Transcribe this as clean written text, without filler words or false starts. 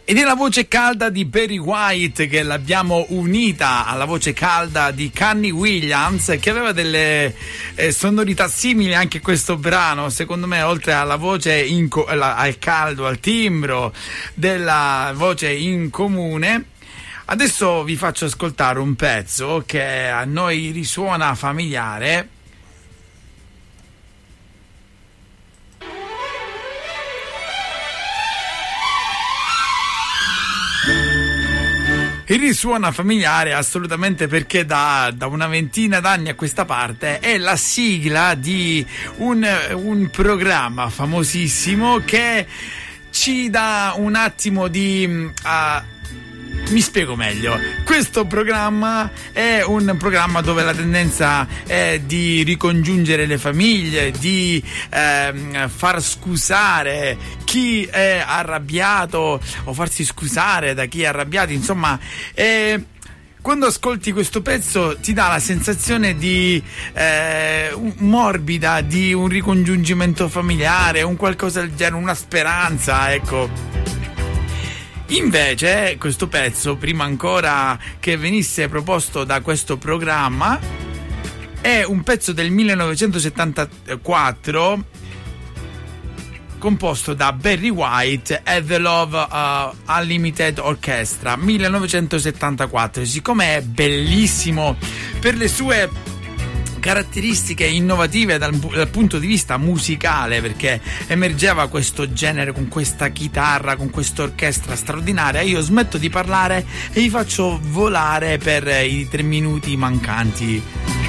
Ed è la voce calda di Barry White che l'abbiamo unita alla voce calda di Canny Williams, che aveva delle sonorità simili anche a questo brano. Secondo me, oltre alla voce al caldo, al timbro della voce in comune, adesso vi faccio ascoltare un pezzo che a noi risuona familiare. E risuona familiare assolutamente perché da una ventina d'anni a questa parte è la sigla di un programma famosissimo che ci dà un attimo di... mi spiego meglio. Questo programma è un programma dove la tendenza è di ricongiungere le famiglie, di far scusare chi è arrabbiato o farsi scusare da chi è arrabbiato, insomma. Quando ascolti questo pezzo ti dà la sensazione di morbida, di un ricongiungimento familiare, un qualcosa del genere, una speranza, ecco. Invece questo pezzo, prima ancora che venisse proposto da questo programma, è un pezzo del 1974 composto da Barry White e The Love Unlimited Orchestra, 1974. Siccome è bellissimo per le sue caratteristiche innovative dal punto di vista musicale, perché emergeva questo genere con questa chitarra, con questa orchestra straordinaria, io smetto di parlare e vi faccio volare per i 3 minuti mancanti.